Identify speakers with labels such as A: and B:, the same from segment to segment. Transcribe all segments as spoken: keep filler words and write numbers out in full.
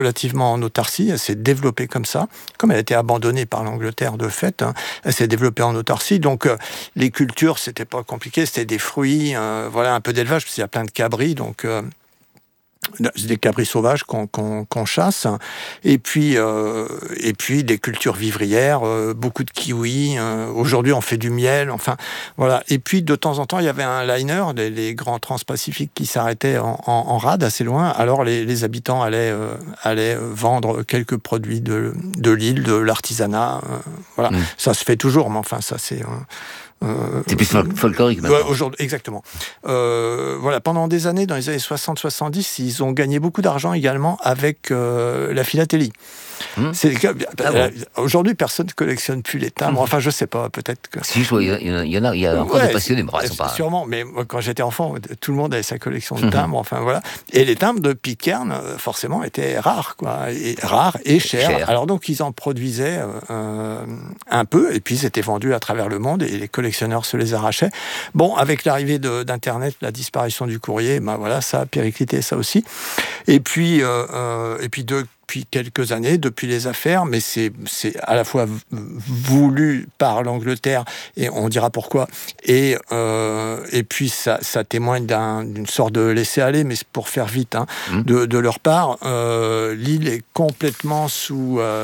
A: relativement en autarcie, elle s'est développée comme ça, comme elle a été abandonnée par l'Angleterre de fait, hein, elle s'est développée en autarcie, donc euh, les cultures, c'était pas compliqué, c'était des fruits, euh, voilà, un peu d'élevage, parce qu'il y a plein de cabris, donc... Euh, des cabris sauvages qu'on, qu'on, qu'on chasse, et puis, euh, et puis des cultures vivrières, euh, beaucoup de kiwis, euh, aujourd'hui on fait du miel, enfin voilà. Et puis de temps en temps il y avait un liner, les, les grands transpacifiques qui s'arrêtaient en, en, en rade assez loin, alors les, les habitants allaient, euh, allaient vendre quelques produits de, de l'île, de l'artisanat, euh, voilà. Mmh. Ça se fait toujours, mais enfin ça c'est... Euh,
B: Euh, c'est plus fol- folklorique maintenant.
A: Ouais, aujourd'hui, exactement. Euh, voilà, pendant des années, dans les années soixante soixante-dix, ils ont gagné beaucoup d'argent également avec euh, la philatélie. Mmh. C'est, ah bon. Aujourd'hui, personne ne collectionne plus les timbres. Mmh. Enfin, je sais pas, peut-être que...
B: Si, il y en a, il y a encore ouais, des passionnés. Mais
A: pas... Sûrement, mais moi, quand j'étais enfant, tout le monde avait sa collection de timbres. Mmh. Enfin, voilà. Et les timbres de Pitcairn, forcément, étaient rares, quoi. Et, rares et chers. Cher. Alors donc, ils en produisaient euh, un peu, et puis ils étaient vendus à travers le monde, et les collectionneurs se les arrachaient. Bon, avec l'arrivée de, d'Internet, la disparition du courrier, ben voilà, ça a périclité, ça aussi. Et puis, euh, euh, et puis de depuis quelques années, depuis les affaires, mais c'est, c'est à la fois voulu par l'Angleterre, et on dira pourquoi, et, euh, et puis ça, ça témoigne d'un, d'une sorte de laisser-aller, mais c'est pour faire vite, hein, mmh. de, de leur part. Euh, l'île est complètement sous... Euh,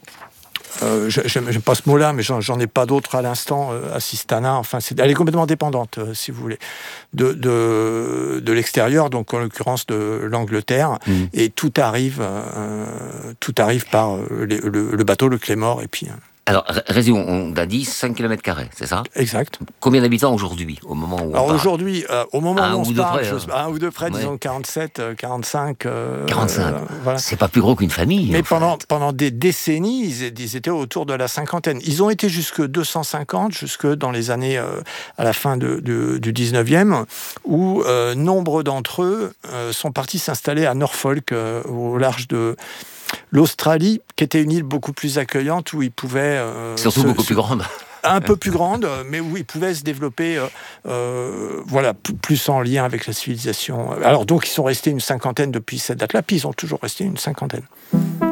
A: Euh, je n'aime pas ce mot-là, mais j'en, j'en ai pas d'autre à l'instant, euh, assistana, enfin, c'est, elle est complètement dépendante, euh, si vous voulez, de, de, de l'extérieur, donc en l'occurrence de l'Angleterre, mmh. et tout arrive, euh, tout arrive par euh, les, le, le bateau, le Claymore, et puis... Euh,
B: Alors, résumons, on a dit cinq kilomètres carrés, c'est ça ?
A: Exact.
B: Combien d'habitants aujourd'hui, au moment où on
A: Alors
B: parle ?
A: aujourd'hui, euh, au moment
B: un
A: où on se parle,
B: près,
A: je, un ou deux près, ouais. Disons quarante-sept, quarante-cinq... Euh,
B: quarante-cinq,
A: euh, voilà.
B: C'est pas plus gros qu'une famille.
A: Mais
B: en
A: pendant,
B: fait.
A: pendant des décennies, ils, ils étaient autour de la cinquantaine. Ils ont été jusque deux cent cinquante, jusque dans les années, euh, à la fin de, de, du dix-neuvième, où euh, nombre d'entre eux euh, sont partis s'installer à Norfolk, euh, au large de... l'Australie, qui était une île beaucoup plus accueillante, où ils pouvaient... Euh,
B: Surtout
A: se,
B: beaucoup
A: se,
B: plus grande.
A: Un peu plus grande, mais où ils pouvaient se développer, euh, euh, voilà, p- plus en lien avec la civilisation. Alors donc, ils sont restés une cinquantaine depuis cette date-là, puis ils ont toujours resté une cinquantaine.